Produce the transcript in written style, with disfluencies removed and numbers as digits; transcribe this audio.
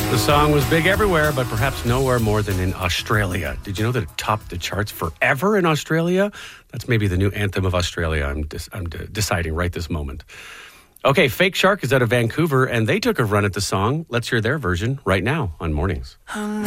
The song was big everywhere, but perhaps nowhere more than in Australia. Did you know that it topped the charts forever in Australia? That's maybe the new anthem of Australia. I'm deciding right this moment. Okay, Fake Shark is out of Vancouver, and they took a run at the song. Let's hear their version right now on Mornings. I'm